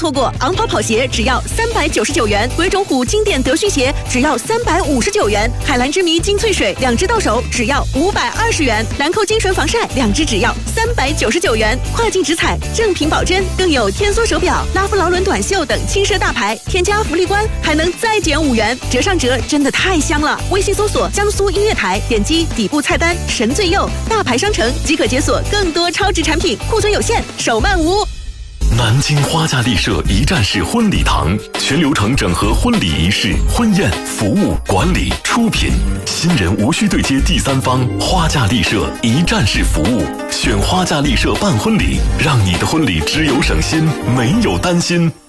错过，昂跑跑鞋只要399元，鬼冢虎经典德训鞋只要359元，海蓝之谜精粹水2支到手只要520元，兰蔻精纯防晒2支只要399元，跨境直采正品保真，更有天梭手表、拉夫劳伦短袖等轻奢大牌，添加福利关还能再减5元，折上折真的太香了！微信搜索江苏音乐台，点击底部菜单神最右大牌商城即可解锁更多超值产品，库存有限，手慢无。 南京花家丽舍一站式婚礼堂，全流程整合婚礼仪式、婚宴、服务、管理、出品，新人无需对接第三方，花家丽舍一站式服务，选花家丽舍办婚礼，让你的婚礼只有省心，没有担心。